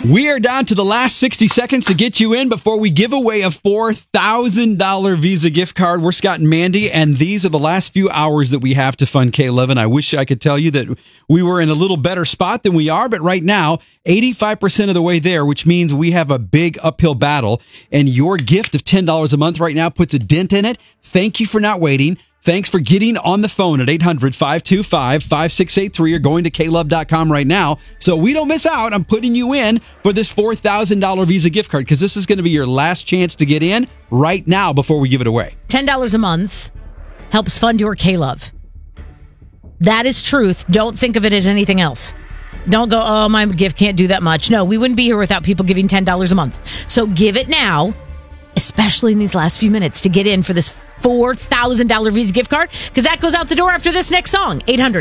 We are down to the last 60 seconds to get you in before we give away a $4,000 Visa gift card. We're Scott and Mandy, and these are the last few hours that we have to fund K-Love. And I wish I could tell you that we were in a little better spot than we are, but right now, 85% of the way there, which means we have a big uphill battle. And your gift of $10 a month right now puts a dent in it. Thank you for not waiting. Thanks for getting on the phone at 800-525-5683 or going to klove.com right now. So we don't miss out. I'm putting you in for this $4,000 Visa gift card because this is going to be your last chance to get in right now before we give it away. $10 a month helps fund your K-Love. That is truth. Don't think of it as anything else. Don't go, oh, my gift can't do that much. No, we wouldn't be here without people giving $10 a month. So give it now, especially in these last few minutes, to get in for this $4,000 Visa gift card, because that goes out the door after this next song.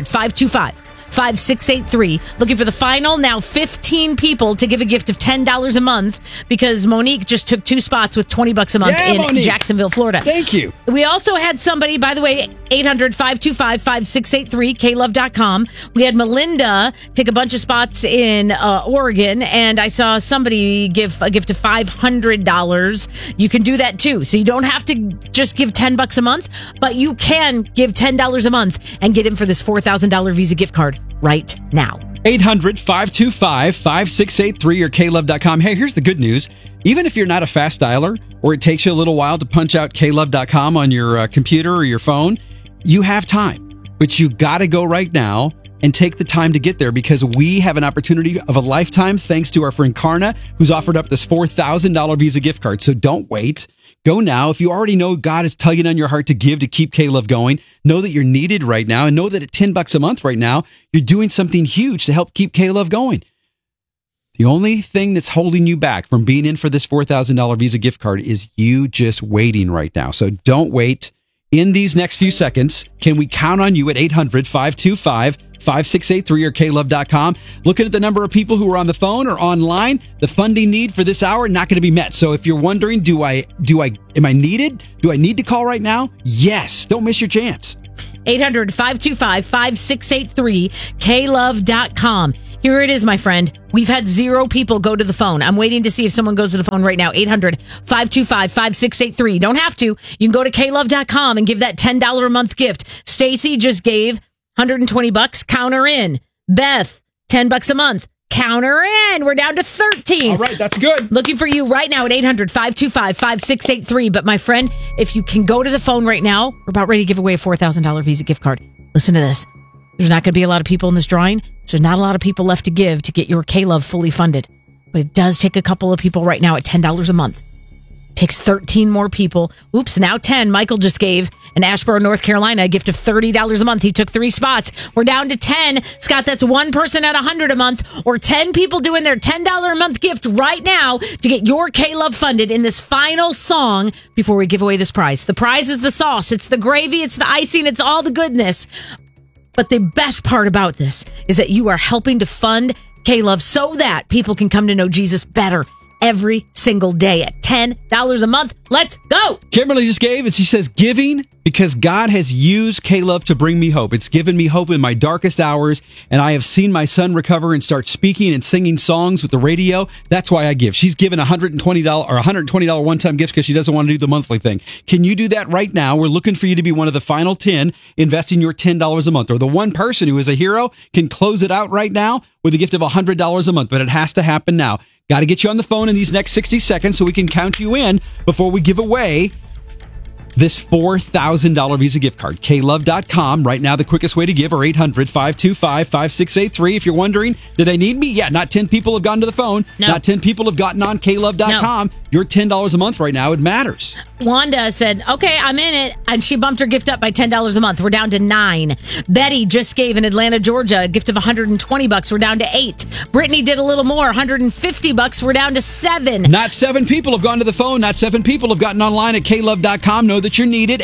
800-525-5683. Looking for the final, now 15 people to give a gift of $10 a month, because Monique just took 2 spots with $20 a month in Monique. Jacksonville, Florida. Thank you. We also had somebody, by the way, 800-525-5683, klove.com. We had Melinda take a bunch of spots in Oregon, and I saw somebody give a gift of $500. You can do that too. So you don't have to just give $10 a month, but you can give $10 a month and get in for this $4,000 Visa gift card right now. 800-525-5683 or klove.com. Hey, here's the good news. Even if you're not a fast dialer or it takes you a little while to punch out klove.com on your computer or your phone, you have time. But you got to go right now and take the time to get there, because we have an opportunity of a lifetime thanks to our friend Karna, who's offered up this $4,000 Visa gift card. So don't wait. Go now. If you already know God is tugging on your heart to give to keep K-Love going, know that you're needed right now, and know that at $10 a month right now, you're doing something huge to help keep K-Love going. The only thing that's holding you back from being in for this $4,000 Visa gift card is you just waiting right now. So don't wait. In these next few seconds, can we count on you at 800-525-5683 or klove.com? Looking at the number of people who are on the phone or online, the funding need for this hour not going to be met. So if you're wondering, am I needed? Do I need to call right now? Yes. Don't miss your chance. 800-525-5683, klove.com. Here it is, my friend. We've had 0 people go to the phone. I'm waiting to see if someone goes to the phone right now. 800-525-5683. Don't have to. You can go to klove.com and give that $10 a month gift. Stacy just gave $120. Count her in. Beth, $10 a month. Count her in. We're down to 13. All right, that's good. Looking for you right now at 800-525-5683. But my friend, if you can go to the phone right now, we're about ready to give away a $4,000 Visa gift card. Listen to this. There's not going to be a lot of people in this drawing, so there's not a lot of people left to give to get your K-Love fully funded. But it does take a couple of people right now at $10 a month. It takes 13 more people. Oops, now 10. Michael just gave an Asheboro, North Carolina, a gift of $30 a month. He took 3 spots. We're down to 10. Scott, that's one person at $100 a month, or 10 people doing their $10 a month gift right now to get your K-Love funded in this final song before we give away this prize. The prize is the sauce. It's the gravy. It's the icing. It's all the goodness. But the best part about this is that you are helping to fund K-Love so that people can come to know Jesus better every single day at $10 a month. Let's go. Kimberly just gave, and she says, giving because God has used K-Love to bring me hope. It's given me hope in my darkest hours, and I have seen my son recover and start speaking and singing songs with the radio. That's why I give. She's given $120 one-time gift because she doesn't want to do the monthly thing. Can you do that right now? We're looking for you to be one of the final 10 investing your $10 a month, or the one person who is a hero can close it out right now with a gift of $100 a month, but it has to happen now. Got to get you on the phone in these next 60 seconds so we can count you in before we give away this $4,000 Visa gift card. klove.com. Right now, the quickest way to give are 800-525-5683. If you're wondering, do they need me? Yeah, not 10 people have gone to the phone. No. Not 10 people have gotten on klove.com. No. Your $10 a month right now, it matters. Wanda said, okay, I'm in it. And she bumped her gift up by $10 a month. We're down to 9. Betty just gave in Atlanta, Georgia, a gift of $120. We're down to 8. Brittany did a little more, $150. We're down to 7. Not 7 people have gone to the phone. Not 7 people have gotten online at klove.com. Know that you're needed.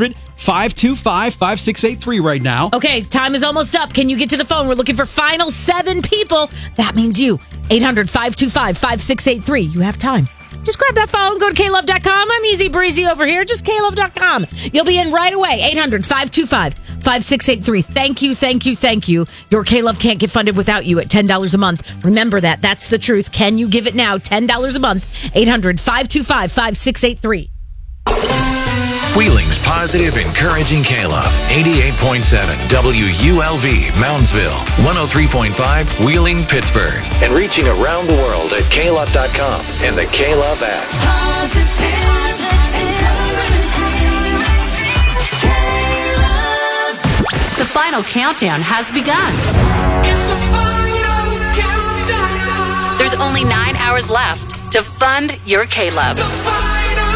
800-525-5683 right now. Okay, time is almost up. Can you get to the phone? We're looking for final 7 people. That means you. 800-525-5683. You have time. Just grab that phone, go to klove.com. I'm easy breezy over here. Just klove.com. You'll be in right away. 800-525-5683. Thank you, thank you, thank you. Your K-Love can't get funded without you at $10 a month. Remember that. That's the truth. Can you give it now? $10 a month. 800-525-5683. Wheeling's positive, encouraging K-Love. 88.7 WULV, Moundsville. 103.5 Wheeling, Pittsburgh. And reaching around the world at klove.com and the K-Love app. The final countdown has begun. It's the final countdown. There's only 9 hours left to fund your K-Love. The final countdown.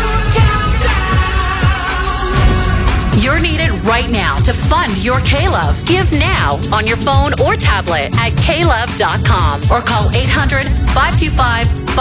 You're needed right now to fund your K-Love. Give now on your phone or tablet at klove.com or call 800-525